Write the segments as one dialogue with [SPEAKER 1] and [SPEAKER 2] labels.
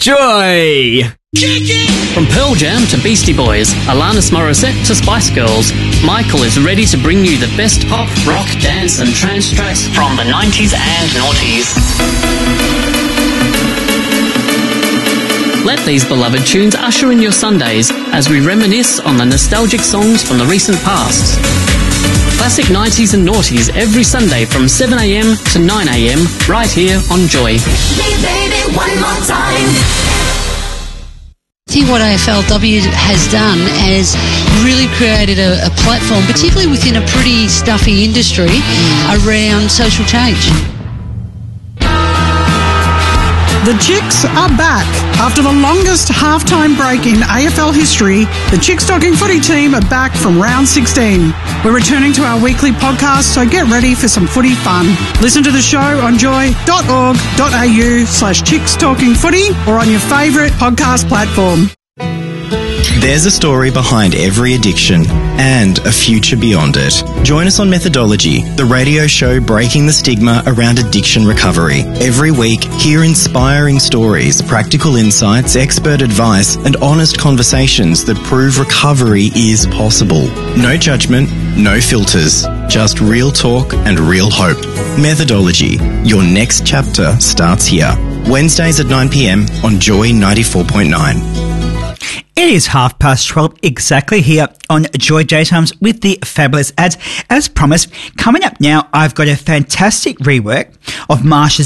[SPEAKER 1] Joy!
[SPEAKER 2] From Pearl Jam to Beastie Boys, Alanis Morissette to Spice Girls, Michael is ready to bring you the best pop, rock, dance and trance tracks from the 90s and noughties. Let these beloved tunes usher in your Sundays as we reminisce on the nostalgic songs from the recent past. Classic 90s and noughties every Sunday from 7am to 9am right here on Joy.
[SPEAKER 3] Baby, one more time.
[SPEAKER 4] I think what AFLW has done is really created a platform, particularly within a pretty stuffy industry, around social change.
[SPEAKER 5] The Chicks are back. After the longest halftime break in AFL history, the Chicks Talking Footy team are back from round 16. We're returning to our weekly podcast, so get ready for some footy fun. Listen to the show on joy.org.au/Chicks Talking Footy or on your favourite podcast platform.
[SPEAKER 6] There's a story behind every addiction and a future beyond it. Join us on Methodology, the radio show breaking the stigma around addiction recovery. Every week, hear inspiring stories, practical insights, expert advice, and honest conversations that prove recovery is possible. No judgment, no filters, just real talk and real hope. Methodology, your next chapter starts here. Wednesdays at 9pm on Joy 94.9.
[SPEAKER 7] It is 12:30 exactly here on Joy Daytimes with the fabulous ads. As promised, coming up now, I've got a fantastic rework of Marsha's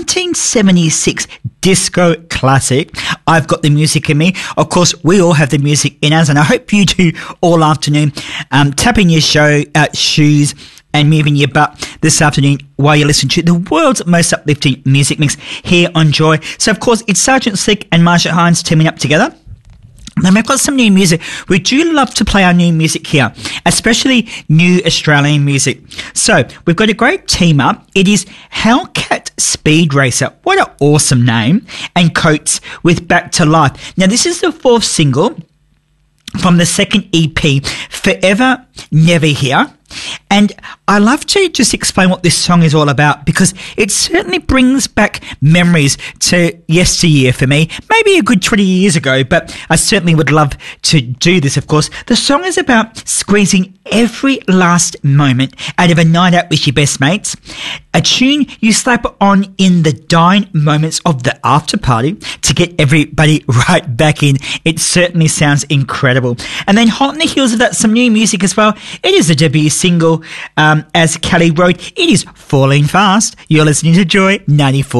[SPEAKER 7] 1976 disco classic, I've Got the Music in Me. Of course, we all have the music in us, and I hope you do all afternoon, tapping your shoes and moving your butt this afternoon while you listen to the world's most uplifting music mix here on Joy. So, of course, it's Sergeant Slick and Marsha Hines teaming up together. Then we've got some new music. We do love to play our new music here, especially new Australian music. So we've got a great team up. It is Hellcat Speed Racer. What an awesome name. And Coates with Back to Life. Now this is the fourth single from the second EP, Forever Never Here. And I love to just explain what this song is all about because it certainly brings back memories to yesteryear for me, maybe a good 20 years ago, but I certainly would love to do this, of course. The song is about squeezing every last moment out of a night out with your best mates, a tune you slap on in the dying moments of the after party to get everybody right back in. It certainly sounds incredible. And then hot on the heels of that, some new music as well. It is a debut single, as Kelly wrote, it is Falling Fast. You're listening to Joy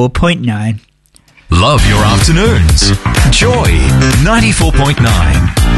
[SPEAKER 7] 94.9.
[SPEAKER 8] Love your afternoons. Joy 94.9.